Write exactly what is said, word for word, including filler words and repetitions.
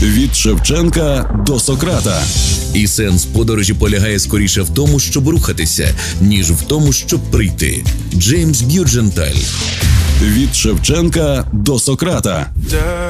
Від Шевченка до Сократа. І сенс подорожі полягає скоріше в тому, щоб рухатися, ніж в тому, щоб прийти. Джеймс Б'юдженталь. Від Шевченка до Сократа.